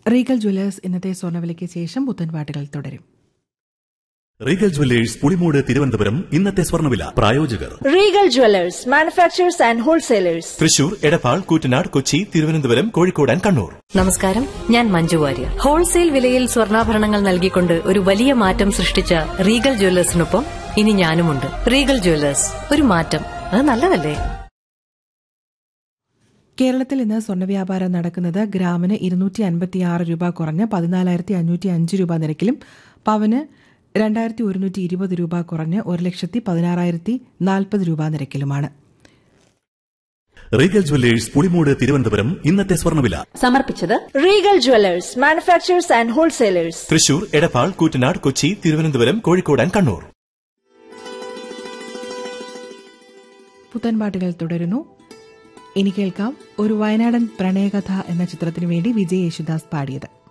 Regal Jewellers ഇന്നത്തെ സ്വർണ്ണവിലയ്ക്ക് ശേഷം പുത്തൻ പാട്ടുകൾ തുടരും. റീഗൽ ജ്വല്ലേഴ്സ് പുളിമൂട് തിരുവനന്തപുരം ഇന്നത്തെ സ്വർണ്ണവില. പ്രായോജകർ Regal Jewellers manufacturers and wholesalers, Thrissur, Edappal, Koottanad, Kochi, Thiruvananthapuram, Kozhikode and Kannur. നമസ്കാരം, ഞാൻ മഞ്ജു വാര്യർ. ഹോൾസെയിൽ വിലയിൽ സ്വർണ്ണാഭരണങ്ങൾ നൽകിക്കൊണ്ട് ഒരു വലിയ മാറ്റം സൃഷ്ടിച്ച റീഗൽ ജ്വല്ലേഴ്സിനൊപ്പം ഇനി ഞാനുമുണ്ട്. റീഗൽ ജ്വല്ലേഴ്സ്, ഒരു മാറ്റം, അത് നല്ലതല്ലേ? കേരളത്തിൽ ഇന്ന് സ്വർണ്ണവ്യാപാരം നടക്കുന്നത് ഗ്രാമിന് 256 രൂപ കുറഞ്ഞ് 14,505 രൂപ നിരക്കിലും പവന് 2,120 രൂപ കുറഞ്ഞ് 1,16,040 രൂപ നിരക്കിലുമാണ്. റീഗൽ ജ്വല്ലേഴ്സ് പുളിമൂട് തിരുവനന്തപുരം ഇന്നത്തെ സ്വർണ്ണവില സമർപ്പിച്ചത് Regal Jewellers manufacturers and wholesalers, Thrissur, Edappal, Koottanad, Kochi, Thiruvananthapuram, Kozhikode and Kannur. പുത്തൻ പാട്ടുകൾ തുടരുന്നു. ഇനി കേൾക്കാം ഒരു വയനാടൻ പ്രണയകഥ എന്ന ചിത്രത്തിനു വേണ്ടി വിജയ് യേശുദാസ് പാടിയത്.